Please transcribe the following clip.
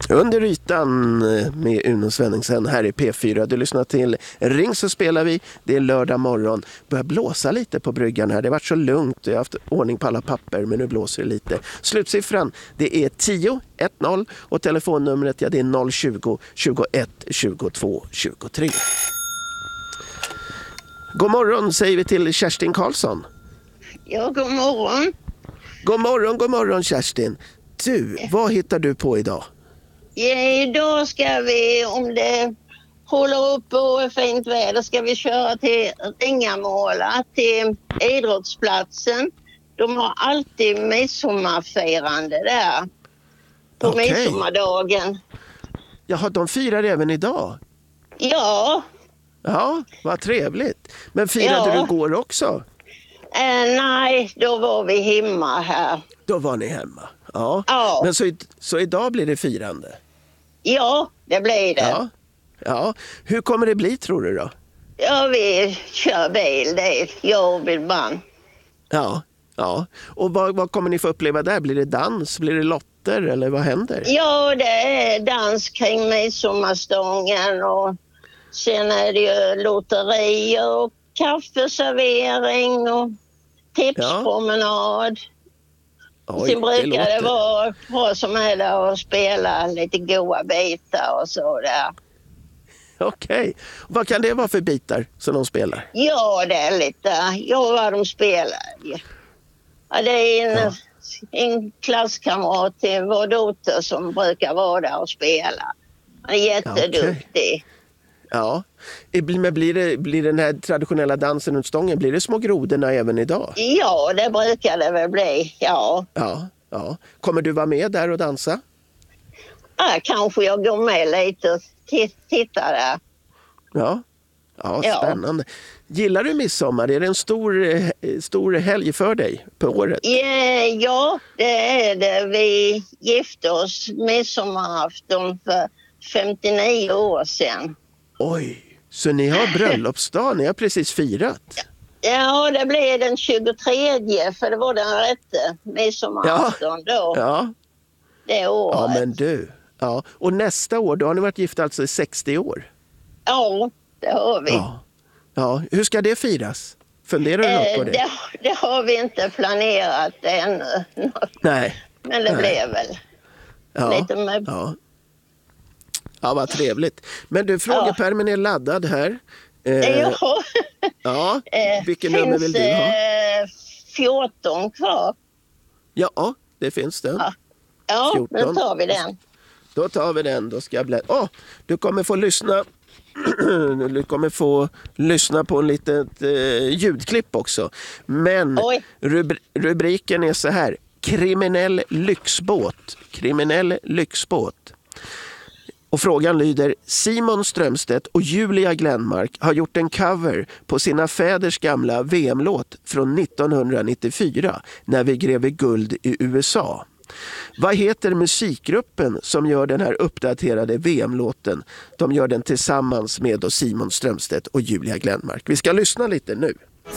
Under ytan med Uno Svenningsen här i P4. Du lyssnar till Ring så spelar vi. Det är lördag morgon. Börjar blåsa lite på bryggan här. Det har varit så lugnt. Jag har haft ordning på alla papper, men nu blåser det lite. Slutsiffran, det är 10-1-0 och telefonnumret, ja, det är 020-21-22-23. God morgon säger vi till Kerstin Karlsson. Ja, god morgon. God morgon Kerstin. Du, vad hittar du på idag? Ja, idag ska vi, om det håller upp och är fint väder, ska vi köra till Ringamåla, till idrottsplatsen. De har alltid midsommarfirande där på midsommardagen. Jaha, de firar även idag? Ja. Ja, vad trevligt. Men firade du igår också? Nej, då var vi hemma här. Då var ni hemma, ja. Men så idag blir det firande? Ja, det blir det. Ja. Hur kommer det bli, tror du då? Ja, vi kör bil, det är jag och min man. Ja. Och vad kommer ni få uppleva där? Blir det dans? Blir det lotter? Eller vad händer? Ja, det är dans kring midsommarstången och sen är det ju lotterier och kaffeservering och tipspromenad. Sen brukar det vara bra som är där och spela lite goda bitar och så där. Okej. Vad kan det vara för bitar som de spelar? Ja, det är lite. Ja, vad de spelar. Ja, det är en klasskamrat till vår dotter som brukar vara där och spela. Han är jätteduktig. Ja. Men blir den här traditionella dansen runt stången, blir det små grodorna även idag? Ja, det brukar det väl bli, ja. Kommer du vara med där och dansa? Ja, kanske jag går med lite och tittar där. Ja, spännande. Gillar du midsommar? Är det en stor helg för dig på året? Ja, det är det. Vi gifte oss midsommarafton för 59 år sedan. Oj, så ni har bröllopsdag, ni har precis firat? Ja, det blev den 23, för det var den rätte midsommarafton då. Ja. Det året. Ja, men du. Ja. Och nästa år, då har ni varit gifta alltså i 60 år? Ja, det har vi. Ja. Hur ska det firas? Funderar du något på det? Det har vi inte planerat ännu. Nej. Men det blev väl lite med... Ja, vad trevligt. Men du, frågepärmen är laddad här. Ja. Vilken nummer vill du ha? 14 kvar. Ja, det finns den. Ja, 14. då tar vi den. Då tar vi den. Då ska jag du kommer få lyssna. Du kommer få lyssna på en litet ljudklipp också. Men rubriken är så här: Kriminell lyxbåt. Och frågan lyder: Simon Strömstedt och Julia Glenmark har gjort en cover på sina fäders gamla VM-låt från 1994 när vi gräver guld i USA. Vad heter musikgruppen som gör den här uppdaterade VM-låten? De gör den tillsammans med Simon Strömstedt och Julia Glenmark. Vi ska lyssna lite nu.